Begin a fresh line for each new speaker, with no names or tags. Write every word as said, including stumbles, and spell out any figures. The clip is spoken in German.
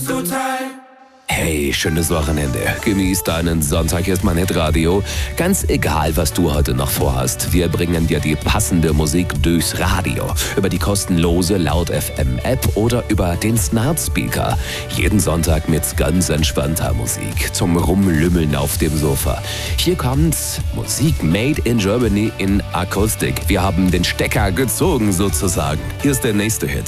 Hey, schönes Wochenende. Genieß deinen Sonntag. Hier ist mein Hitradio. Ganz egal, was du heute noch vorhast. Wir bringen dir die passende Musik durchs Radio. Über die kostenlose Laut F M App oder über den Smart Speaker. Jeden Sonntag mit ganz entspannter Musik. Zum Rumlümmeln auf dem Sofa. Hier kommt Musik made in Germany in Akustik. Wir haben den Stecker gezogen sozusagen. Hier ist der nächste Hit.